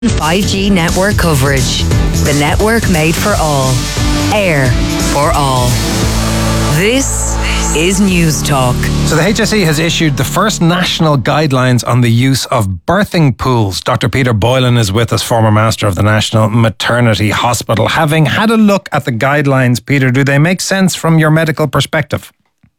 5G network coverage. The network made for all. Air for all. This is News Talk. So the HSE has issued the first national guidelines on the use of birthing pools. Dr. Peter Boylan is with us, former master of the National Maternity Hospital. Having had a look at the guidelines, Peter, do they make sense from your medical perspective?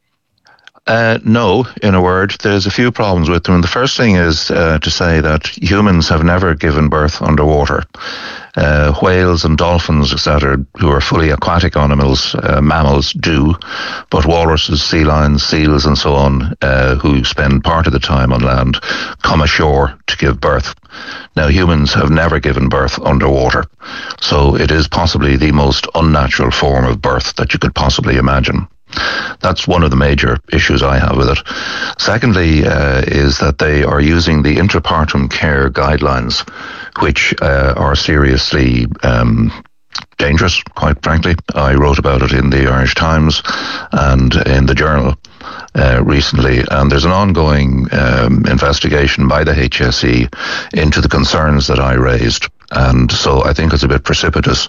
No, in a word. There's a few problems with them. The first thing is to say that humans have never given birth underwater. Whales and dolphins, etc., who are fully aquatic animals, mammals, do, but walruses, sea lions, seals and so on, who spend part of the time on land, come ashore to give birth. Now, humans have never given birth underwater, so it is possibly the most unnatural form of birth that you could possibly imagine. That's one of the major issues I have with it. Secondly, is that they are using the intrapartum care guidelines, which are seriously dangerous, quite frankly. I wrote about it in the Irish Times and in the Journal recently, and there's an ongoing investigation by the HSE into the concerns that I raised. And so I think it's a bit precipitous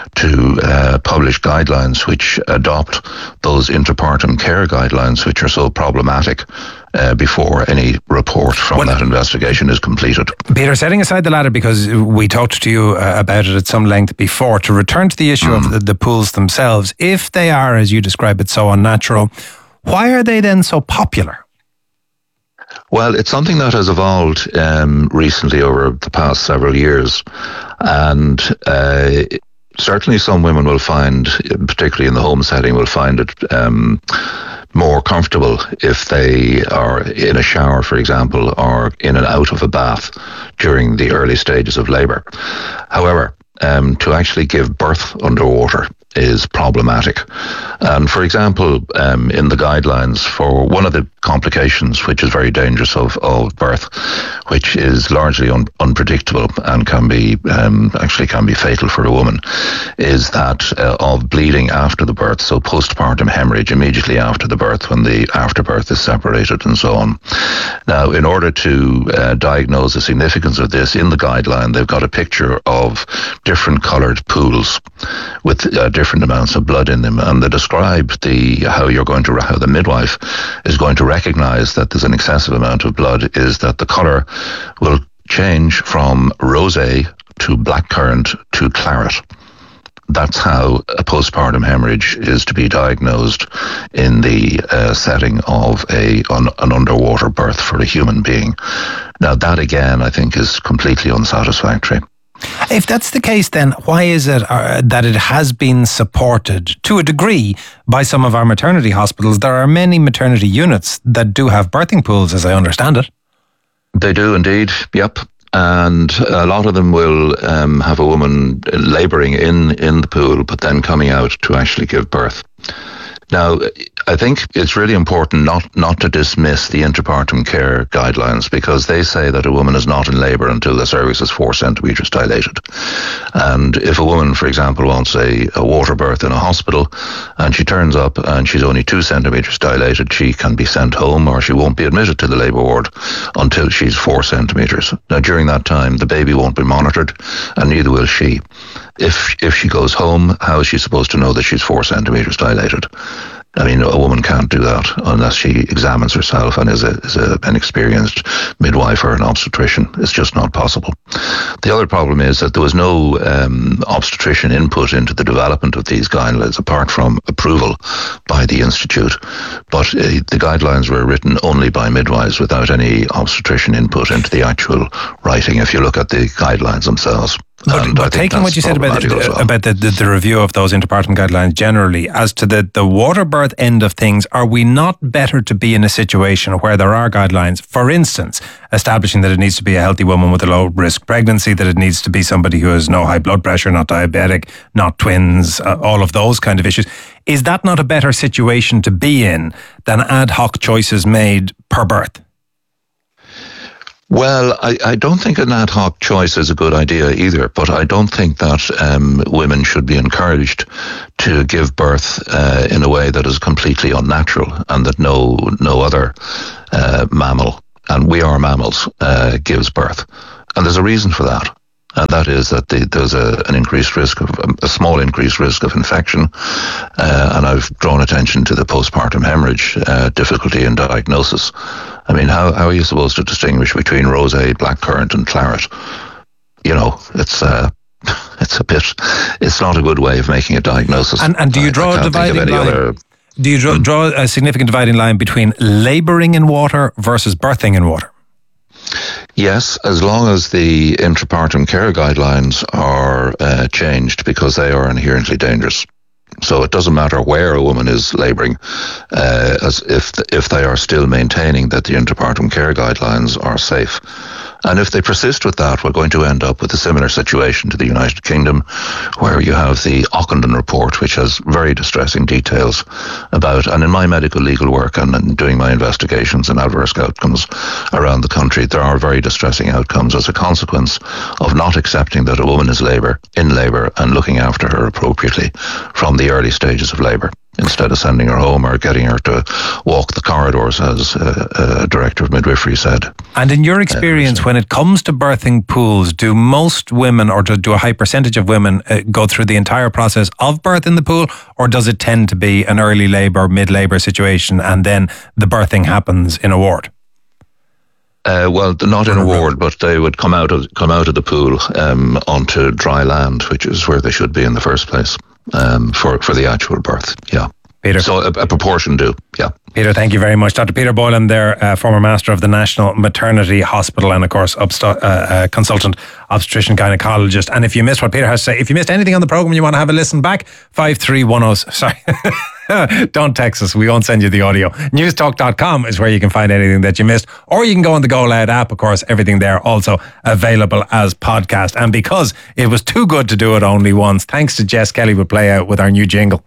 to publish guidelines which adopt those intrapartum care guidelines, which are so problematic, before any report from that investigation is completed. Peter, setting aside the latter, because we talked to you about it at some length before, to return to the issue of the pools themselves, if they are, as you describe it, so unnatural, why are they then so popular? Well, it's something that has evolved recently over the past several years, and certainly some women will find, particularly in the home setting, will find it more comfortable if they are in a shower, for example, or in and out of a bath during the early stages of labour. However, to actually give birth underwater is problematic. And for example, in the guidelines, for one of the complications which is very dangerous of birth, which is largely unpredictable and can be fatal for a woman, is that of bleeding after the birth, so postpartum hemorrhage immediately after the birth, when the afterbirth is separated and so on. Now, in order to diagnose the significance of this, in the guideline they've got a picture of different coloured pools with different amounts of blood in them, and they describe how the midwife is going to recognise that there's an excessive amount of blood is that the colour will change from rosé to blackcurrant to claret. That's how a postpartum hemorrhage is to be diagnosed in the setting of an underwater birth for a human being. Now, that again, I think, is completely unsatisfactory. If that's the case, then why is it that it has been supported to a degree by some of our maternity hospitals? There are many maternity units that do have birthing pools, as I understand it. They do indeed, yep. And a lot of them will have a woman labouring in the pool, but then coming out to actually give birth. Now, I think it's really important not to dismiss the intrapartum care guidelines, because they say that a woman is not in labour until the cervix is 4 centimetres dilated. And if a woman, for example, wants a water birth in a hospital and she turns up and she's only 2 centimetres dilated, she can be sent home, or she won't be admitted to the labour ward until she's 4 centimetres. Now, during that time, the baby won't be monitored, and neither will she. If she goes home, how is she supposed to know that she's 4 centimetres dilated? I mean, a woman can't do that unless she examines herself and is an experienced midwife or an obstetrician. It's just not possible. The other problem is that there was no obstetrician input into the development of these guidelines, apart from approval by the Institute. But the guidelines were written only by midwives without any obstetrician input into the actual writing, if you look at the guidelines themselves. But taking what you said about the review of those intrapartum guidelines generally, as to the water birth end of things, are we not better to be in a situation where there are guidelines, for instance, establishing that it needs to be a healthy woman with a low risk pregnancy, that it needs to be somebody who has no high blood pressure, not diabetic, not twins, all of those kind of issues? Is that not a better situation to be in than ad hoc choices made per birth? Well, I don't think an ad hoc choice is a good idea either, but I don't think that women should be encouraged to give birth in a way that is completely unnatural, and that no other mammal, and we are mammals, gives birth. And there's a reason for that. and that is that there's an increased risk of a small increased risk of infection, and I've drawn attention to the postpartum hemorrhage difficulty in diagnosis. I mean, how are you supposed to distinguish between rosé, blackcurrant, and claret? You know, it's not a good way of making a diagnosis. And do you draw a dividing line? Do you draw a significant dividing line between labouring in water versus birthing in water? Yes, as long as the intrapartum care guidelines are changed, because they are inherently dangerous. So it doesn't matter where a woman is labouring, as if they are still maintaining that the intrapartum care guidelines are safe. And if they persist with that, we're going to end up with a similar situation to the United Kingdom, where you have the Ockenden report, which has very distressing details about, and in my medical legal work and doing my investigations and adverse outcomes around the country, there are very distressing outcomes as a consequence of not accepting that a woman is in labour and looking after her appropriately from the early stages of labour, instead of sending her home or getting her to walk the corridors, as a director of midwifery said. And in your experience, when it comes to birthing pools, do most women, or do a high percentage of women go through the entire process of birth in the pool, or does it tend to be an early labour, mid-labour situation, and then the birthing happens in a ward? Well, not in a ward, but they would come out of the pool onto dry land, which is where they should be in the first place. For the actual birth, yeah. Peter. So a proportion do, yeah. Peter, thank you very much. Dr. Peter Boylan there, former master of the National Maternity Hospital and, of course, consultant obstetrician gynecologist. And if you missed what Peter has to say, if you missed anything on the programme, you want to have a listen back, 53106. Sorry. Don't text us. We won't send you the audio. Newstalk.com is where you can find anything that you missed. Or you can go on the Go Loud app. Of course, everything there also available as podcast. And because it was too good to do it only once, thanks to Jess Kelly, we'll play out with our new jingle.